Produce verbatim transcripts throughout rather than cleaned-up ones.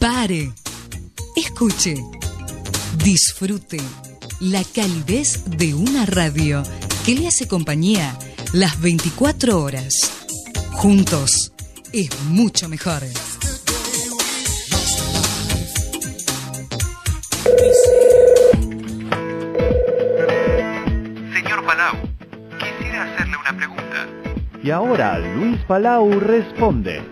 Pare, escuche, disfrute la calidez de una radio que le hace compañía las veinticuatro horas. Juntos es mucho mejor. Señor Palau, quisiera hacerle una pregunta. Y ahora Luis Palau responde.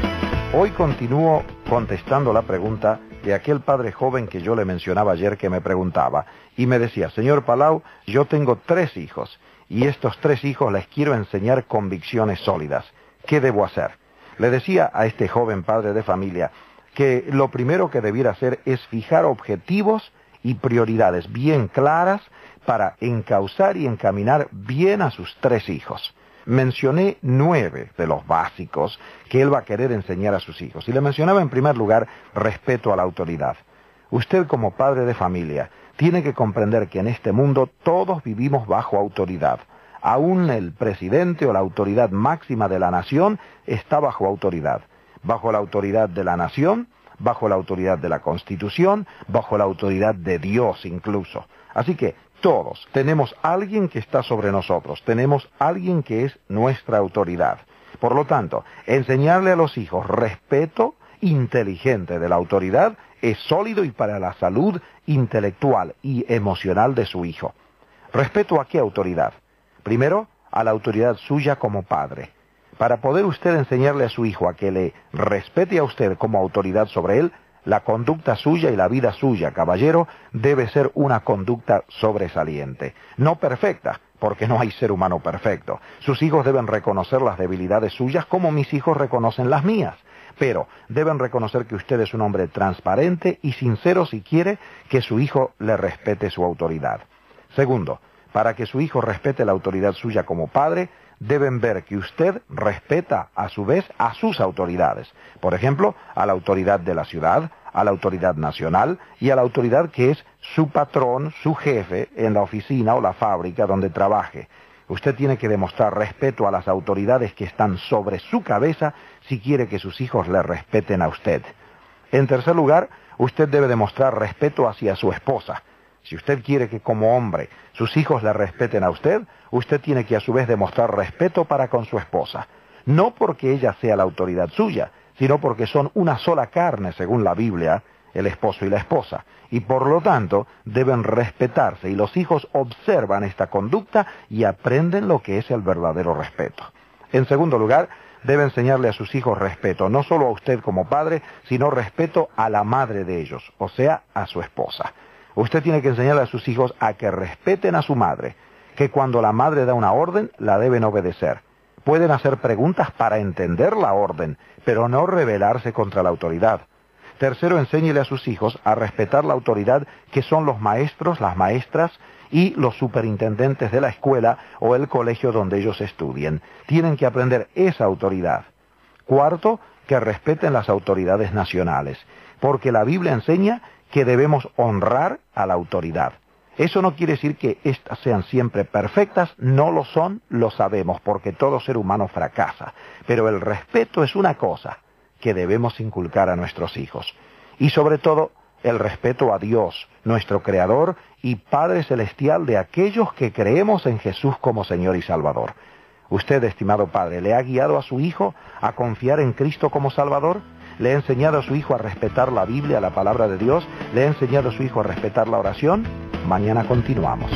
Hoy continúo contestando la pregunta de aquel padre joven que yo le mencionaba ayer, que me preguntaba y me decía: señor Palau, yo tengo tres hijos y estos tres hijos les quiero enseñar convicciones sólidas. ¿Qué debo hacer? Le decía a este joven padre de familia que lo primero que debiera hacer es fijar objetivos y prioridades bien claras para encauzar y encaminar bien a sus tres hijos. Mencioné nueve de los básicos que él va a querer enseñar a sus hijos. Y le mencionaba en primer lugar respeto a la autoridad. Usted como padre de familia tiene que comprender que en este mundo todos vivimos bajo autoridad. Aún el presidente o la autoridad máxima de la nación está bajo autoridad. Bajo la autoridad de la nación, bajo la autoridad de la Constitución, bajo la autoridad de Dios incluso. Así que todos tenemos alguien que está sobre nosotros, tenemos alguien que es nuestra autoridad. Por lo tanto, enseñarle a los hijos respeto inteligente de la autoridad es sólido y para la salud intelectual y emocional de su hijo. ¿Respeto a qué autoridad? Primero, a la autoridad suya como padre. Para poder usted enseñarle a su hijo a que le respete a usted como autoridad sobre él, la conducta suya y la vida suya, caballero, debe ser una conducta sobresaliente. No perfecta, porque no hay ser humano perfecto. Sus hijos deben reconocer las debilidades suyas como mis hijos reconocen las mías. Pero deben reconocer que usted es un hombre transparente y sincero si quiere que su hijo le respete su autoridad. Segundo, para que su hijo respete la autoridad suya como padre, deben ver que usted respeta a su vez a sus autoridades. Por ejemplo, a la autoridad de la ciudad, a la autoridad nacional y a la autoridad que es su patrón, su jefe en la oficina o la fábrica donde trabaje. Usted tiene que demostrar respeto a las autoridades que están sobre su cabeza si quiere que sus hijos le respeten a usted. En tercer lugar, usted debe demostrar respeto hacia su esposa. Si usted quiere que como hombre sus hijos le respeten a usted, usted tiene que a su vez demostrar respeto para con su esposa. No porque ella sea la autoridad suya, sino porque son una sola carne, según la Biblia, el esposo y la esposa. Y por lo tanto deben respetarse y los hijos observan esta conducta y aprenden lo que es el verdadero respeto. En segundo lugar, debe enseñarle a sus hijos respeto, no solo a usted como padre, sino respeto a la madre de ellos, o sea, a su esposa. Usted tiene que enseñarle a sus hijos a que respeten a su madre, que cuando la madre da una orden, la deben obedecer. Pueden hacer preguntas para entender la orden, pero no rebelarse contra la autoridad. Tercero, enséñele a sus hijos a respetar la autoridad que son los maestros, las maestras y los superintendentes de la escuela o el colegio donde ellos estudien. Tienen que aprender esa autoridad. Cuarto, que respeten las autoridades nacionales, porque la Biblia enseña que debemos honrar a la autoridad. Eso no quiere decir que éstas sean siempre perfectas, no lo son, lo sabemos, porque todo ser humano fracasa. Pero el respeto es una cosa que debemos inculcar a nuestros hijos. Y sobre todo, el respeto a Dios, nuestro Creador y Padre Celestial de aquellos que creemos en Jesús como Señor y Salvador. Usted, estimado padre, ¿le ha guiado a su hijo a confiar en Cristo como Salvador? ¿Le ha enseñado a su hijo a respetar la Biblia, la palabra de Dios? ¿Le ha enseñado a su hijo a respetar la oración? Mañana continuamos.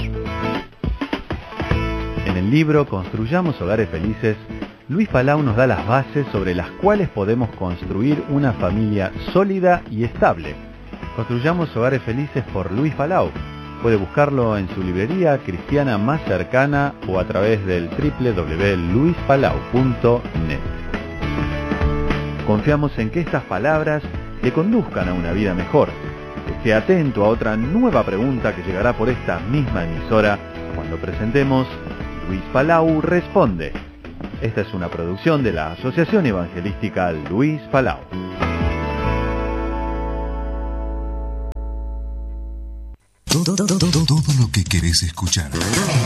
En el libro Construyamos Hogares Felices, Luis Palau nos da las bases sobre las cuales podemos construir una familia sólida y estable. Construyamos Hogares Felices por Luis Palau. Puede buscarlo en su librería cristiana más cercana o a través del doble u doble u doble u punto luis palau punto net. Confiamos en que estas palabras le conduzcan a una vida mejor. Esté atento a otra nueva pregunta que llegará por esta misma emisora cuando presentemos Luis Palau Responde. Esta es una producción de la Asociación Evangelística Luis Palau. Todo, todo, todo, todo lo que querés escuchar.